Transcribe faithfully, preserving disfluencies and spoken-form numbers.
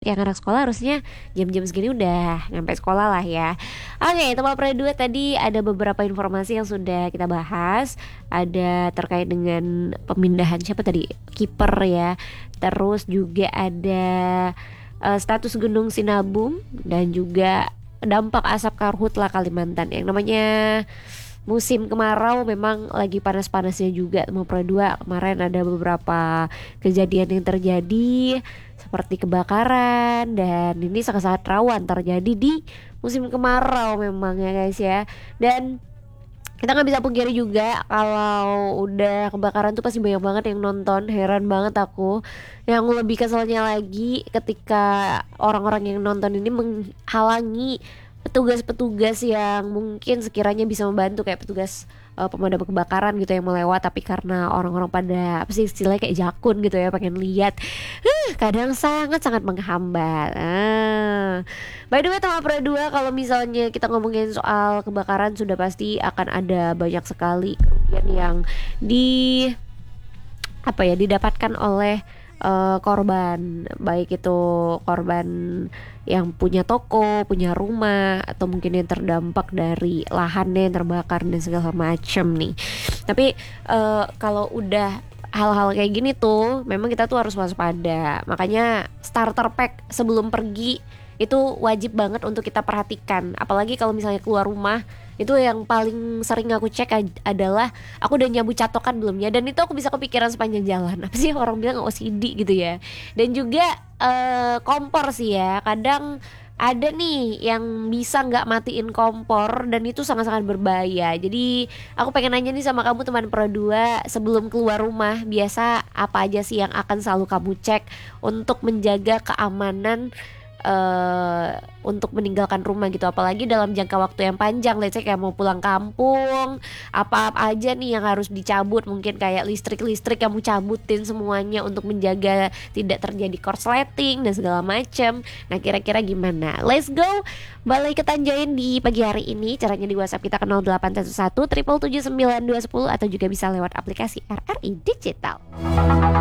yang anak sekolah harusnya jam-jam segini udah nyampe sekolah lah ya. Oke, Tempat Pro dua tadi ada beberapa informasi yang sudah kita bahas. Ada terkait dengan pemindahan siapa tadi? Kiper ya. Terus juga ada uh, status Gunung Sinabung dan juga dampak asap karhutla Kalimantan. Yang namanya musim kemarau memang lagi panas-panasnya juga. Mau Pro dua kemarin ada beberapa kejadian yang terjadi seperti kebakaran, dan ini sangat-sangat rawan terjadi di musim kemarau memang ya guys ya. Dan kita nggak bisa pungkiri juga kalau udah kebakaran tuh pasti banyak banget yang nonton. Heran banget aku. Yang lebih keselnya lagi ketika orang-orang yang nonton ini menghalangi petugas-petugas yang mungkin sekiranya bisa membantu, kayak petugas uh, pemadam kebakaran gitu yang melewat, tapi karena orang-orang pada apa sih istilahnya kayak jakun gitu ya, pengen lihat, huh, kadang sangat-sangat menghambat. Ah. By the way, Tempat Pro dua, kalau misalnya kita ngomongin soal kebakaran, sudah pasti akan ada banyak sekali kerugian yang di apa ya didapatkan oleh Uh, korban, baik itu korban yang punya toko, punya rumah, atau mungkin yang terdampak dari lahannya yang terbakar dan segala macam nih. Tapi uh, kalau udah hal-hal kayak gini tuh memang kita tuh harus waspada. Makanya starter pack sebelum pergi itu wajib banget untuk kita perhatikan. Apalagi kalau misalnya keluar rumah, itu yang paling sering aku cek ad- adalah aku udah nyabut catokan belum ya. Dan itu aku bisa kepikiran sepanjang jalan. Apa sih orang bilang O C D gitu ya. Dan juga uh, kompor sih ya. Kadang ada nih yang bisa nggak matiin kompor, dan itu sangat-sangat berbahaya. Jadi aku pengen nanya nih sama kamu teman Pro dua, sebelum keluar rumah biasa apa aja sih yang akan selalu kamu cek untuk menjaga keamanan Uh, untuk meninggalkan rumah gitu, apalagi dalam jangka waktu yang panjang. Let's say kayak mau pulang kampung, apa-apa aja nih yang harus dicabut, mungkin kayak listrik-listrik yang mau cabutin semuanya untuk menjaga tidak terjadi korsleting dan segala macam. Nah kira-kira gimana? Let's go Balai Ketanjain di pagi hari ini. Caranya di WhatsApp kita ke nol delapan satu satu tujuh tujuh sembilan dua satu nol, atau juga bisa lewat aplikasi R R I Digital.